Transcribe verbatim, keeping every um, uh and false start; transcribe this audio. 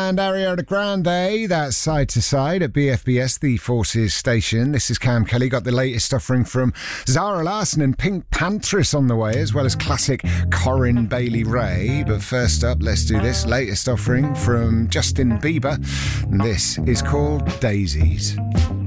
and Ariana Grande. That's Side to Side at B F B S, the Forces station. This is Cam Kelly. Got the latest offering from Zara Larsson and Pink Panthers on the way, as well as classic Corinne Bailey Rae. But first up, let's do this latest offering from Justin Bieber. And this is called Daisies.